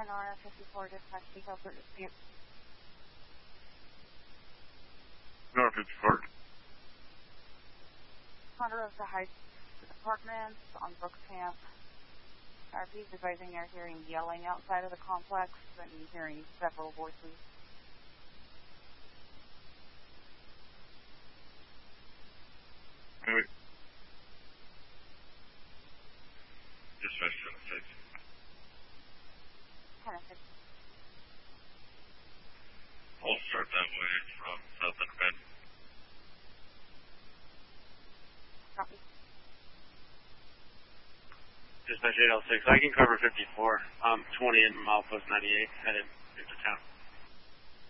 Sonora 54, dispatch detail for dispute. North 54. Ponderosa Heights Apartments on Brookscamp. RP's advising they're hearing yelling outside of the complex and hearing several voices. Anyway. Dispatch 26. 10-6. I'll start that way from South End Bend. Copy. Dispatch 806. I can cover 54. 20 in milepost 98 headed into town.